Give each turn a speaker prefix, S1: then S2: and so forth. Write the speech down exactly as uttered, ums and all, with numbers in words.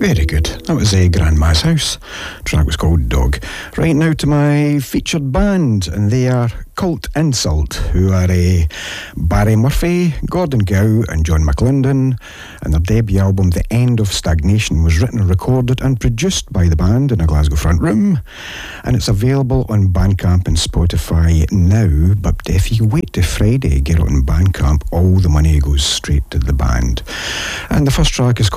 S1: Very good. That was a Grandma's House. The track was called Dog. Right now to my featured band, and they are Cult Insult, who are a Barry Murphy, Gordon Gow and John McLendon, and their debut album The End of Stagnation was written, recorded and produced by the band in a Glasgow front room, and it's available on Bandcamp and Spotify now, but if you wait to Friday, get it on Bandcamp, all the money goes straight to the band. And the first track is called